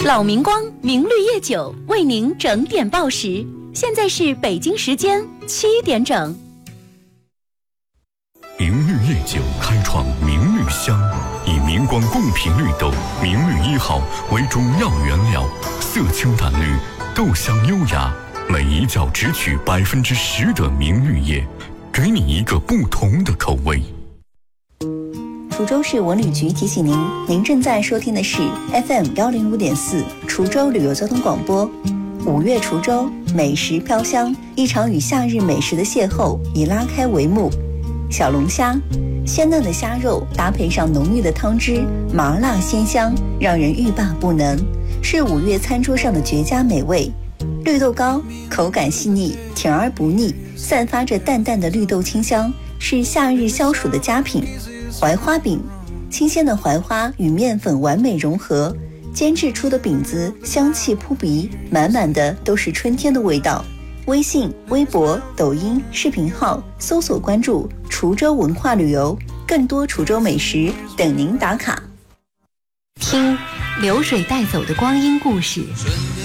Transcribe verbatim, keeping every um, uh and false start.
老明光明绿叶酒为您整点报时，现在是北京时间七点整。 明绿叶酒开创明绿香，以明光贡品绿豆明绿一号为主要原料，色清淡绿，豆香优雅，每一窖只取百分之十的明绿叶，给你一个不同的口味。 滁州市文旅局提醒您，您正在收听的是 F M 幺零五点四滁州旅游交通广播。五月滁州，美食飘香，一场与夏日美食的邂逅已拉开帷幕。小龙虾，鲜嫩的虾肉搭配上浓郁的汤汁，麻辣鲜香，让人欲罢不能，是五月餐桌上的绝佳美味。绿豆糕口感细腻，甜而不腻，散发着淡淡的绿豆清香，是夏日消暑的佳品。槐花饼，新鲜的槐花与面粉完美融合，煎制出的饼子香气扑鼻，满满的都是春天的味道。微信、微博、抖音视频号搜索关注滁州文化旅游，更多滁州美食等您打卡。 听流水带走的光阴故事，